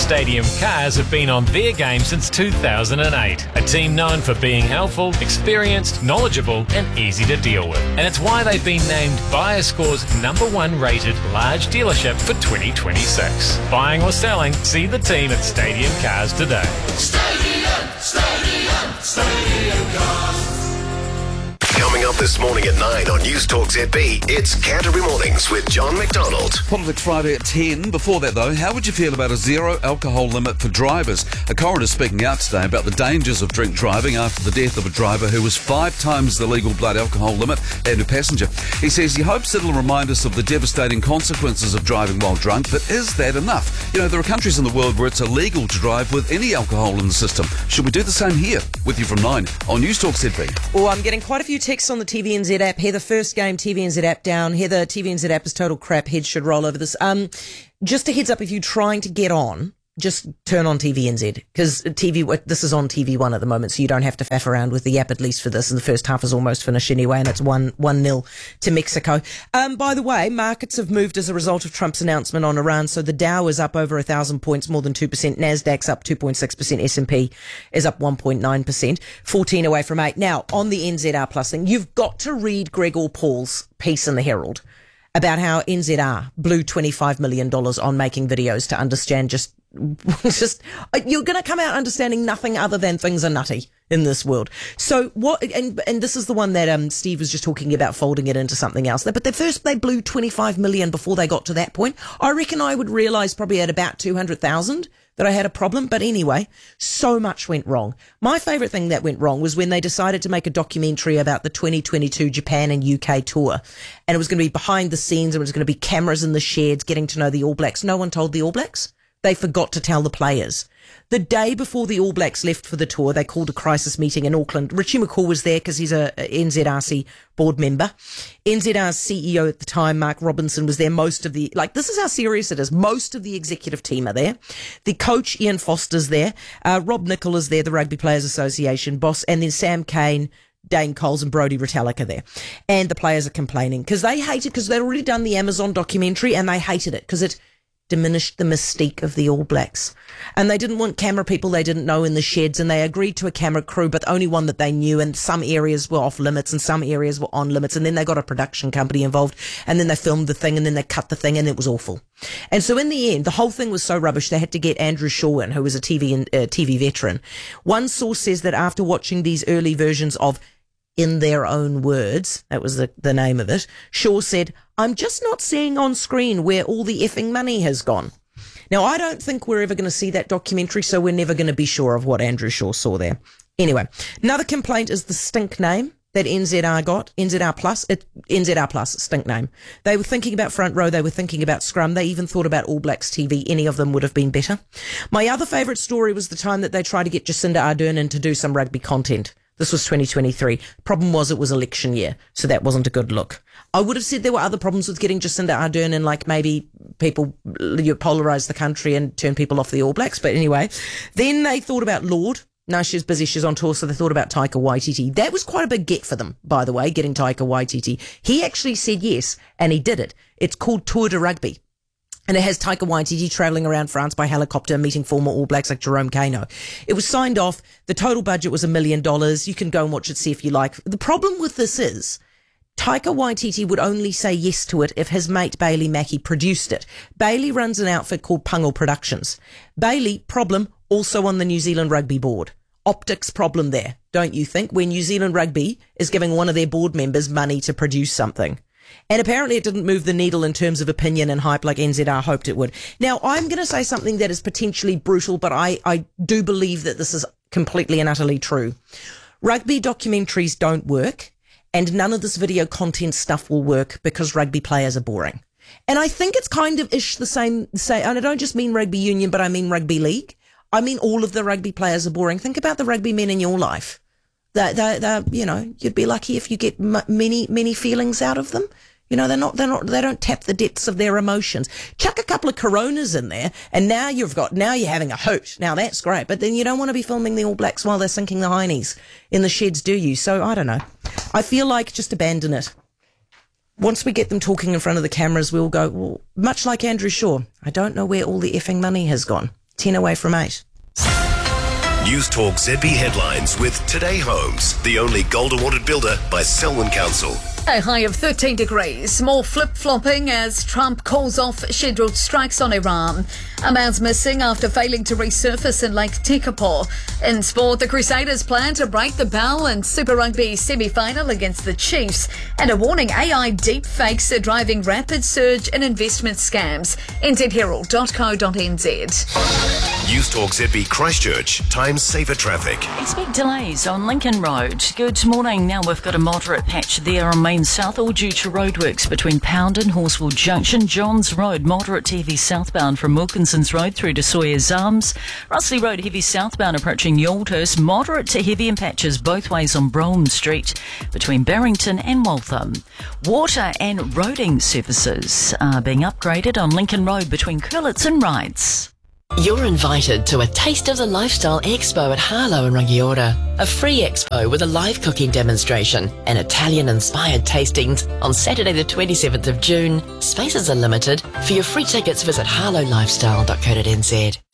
Stadium Cars have been on their game since 2008. A team known for being helpful, experienced, knowledgeable and easy to deal with. And it's why they've been named BuyerScore's #1 rated large dealership for 2026. Buying or selling, see the team at Stadium Cars today. Stadium Cars. Coming up this morning at 9 on News Talk ZB, it's Canterbury Mornings with John McDonald. Politics Friday at 10. Before that, though, how would you feel about a zero alcohol limit for drivers? A coroner speaking out today about the dangers of drink driving after the death of a driver who was 5 times the legal blood alcohol limit and a passenger. He says he hopes it'll remind us of the devastating consequences of driving while drunk, but is that enough? You know, there are countries in the world where it's illegal to drive with any alcohol in the system. Should we do the same here? With you from 9 on News Talk ZB. Oh, I'm getting quite a few texts on the TVNZ app. Heather, first game, TVNZ app down. Heather, TVNZ app is total crap. Heads should roll over this. Just a heads up, if you're trying to get on, just turn on TVNZ, because this is on TV1 at the moment, so you don't have to faff around with the app, at least for this. And the first half is almost finished anyway, and it's 1-0 to Mexico. By the way, markets have moved as a result of Trump's announcement on Iran. So the Dow is up over 1,000 points, more than 2%. Nasdaq's up 2.6%. S&P is up 1.9%. 14 away from 8. Now, on the NZR Plus thing, you've got to read Gregor Paul's piece in the Herald about how NZR blew $25 million on making videos to understand just you're going to come out understanding nothing other than things are nutty in this world. So what, and this is the one that Steve was just talking about, folding it into something else. But they blew 25 million before they got to that point. I reckon I would realise probably at about 200,000 that I had a problem. But anyway, so much went wrong. My favourite thing that went wrong was when they decided to make a documentary about the 2022 Japan and UK tour. And it was going to be behind the scenes, and it was going to be cameras in the sheds, getting to know the All Blacks. No one told the All Blacks. They forgot to tell the players. The day before the All Blacks left for the tour, they called a crisis meeting in Auckland. Richie McCaw was there because he's a NZRC board member. NZR's CEO at the time, Mark Robinson, was there. This is how serious it is. Most of the executive team are there. The coach, Ian Foster's there. Rob Nichol is there, the Rugby Players Association boss. And then Sam Kane, Dane Coles and Brodie Retallick are there. And the players are complaining because they hated, because they'd already done the Amazon documentary and they hated it because it diminished the mystique of the All Blacks. And they didn't want camera people they didn't know in the sheds, and they agreed to a camera crew, but only one that they knew, and some areas were off limits and some areas were on limits, and then they got a production company involved, and then they filmed the thing, and then they cut the thing, and it was awful. And so in the end, the whole thing was so rubbish, they had to get Andrew Shaw in, who was a TV veteran. One source says that after watching these early versions of In Their Own Words, that was the name of it, Shaw said, "I'm just not seeing on screen where all the effing money has gone." Now, I don't think we're ever going to see that documentary, so we're never going to be sure of what Andrew Shaw saw there. Anyway, another complaint is the stink name that NZR got, NZR Plus, stink name. They were thinking about Front Row, they were thinking about Scrum, they even thought about All Blacks TV. Any of them would have been better. My other favourite story was the time that they tried to get Jacinda Ardern in to do some rugby content. This was 2023. Problem was it was election year, so that wasn't a good look. I would have said there were other problems with getting Jacinda Ardern in, like maybe people polarise the country and turn people off the All Blacks. But anyway, then they thought about Lord. No, she's busy, she's on tour, so they thought about Taika Waititi. That was quite a big get for them, by the way, getting Taika Waititi. He actually said yes, and he did it. It's called Tour de Rugby. And it has Taika Waititi travelling around France by helicopter, meeting former All Blacks like Jerome Kano. It was signed off. The total budget was $1 million. You can go and watch it, see if you like. The problem with this is Taika Waititi would only say yes to it if his mate Bailey Mackey produced it. Bailey runs an outfit called Pungle Productions. Bailey, problem, also on the New Zealand Rugby Board. Optics problem there, don't you think, when New Zealand Rugby is giving one of their board members money to produce something? And apparently it didn't move the needle in terms of opinion and hype like NZR hoped it would. Now, I'm going to say something that is potentially brutal, but I do believe that this is completely and utterly true. Rugby documentaries don't work, and none of this video content stuff will work because rugby players are boring. And I think it's kind of ish the same, and I don't just mean rugby union, but I mean rugby league. I mean all of the rugby players are boring. Think about the rugby men in your life. They're, you know, you'd be lucky if you get many feelings out of them. You know, they don't tap the depths of their emotions. Chuck a couple of Coronas in there, and now you're having a hoot. Now that's great, but then you don't want to be filming the All Blacks while they're sinking the heinies in the sheds, do you? So I don't know. I feel like just abandon it. Once we get them talking in front of the cameras, we'll go, well, much like Andrew Shaw, I don't know where all the effing money has gone. 10 away from 8. News Talk ZB headlines with Today Homes, the only gold awarded builder by Selwyn Council. A high of 13 degrees. More flip-flopping as Trump calls off scheduled strikes on Iran. A man's missing after failing to resurface in Lake Tekapo. In sport, the Crusaders plan to break the bell in Super Rugby semi-final against the Chiefs. And a warning, AI deepfakes are driving rapid surge in investment scams. nzherald.co.nz. News Talk ZB Christchurch, time saver traffic. Expect delays on Lincoln Road. Good morning. Now we've got a moderate patch there on Main South, all due to roadworks between Pound and Horswood Junction. Johns Road, moderate to heavy southbound from Wilkinson's Road through to Sawyer's Arms. Russley Road, heavy southbound approaching Yoldhurst. Moderate to heavy in patches both ways on Brougham Street between Barrington and Waltham. Water and roading services are being upgraded on Lincoln Road between Curlitz and Rides. You're invited to a Taste of the Lifestyle Expo at Harlow in Rangiora. A free expo with a live cooking demonstration and Italian-inspired tastings on Saturday the 27th of June. Spaces are limited. For your free tickets, visit harlowlifestyle.co.nz.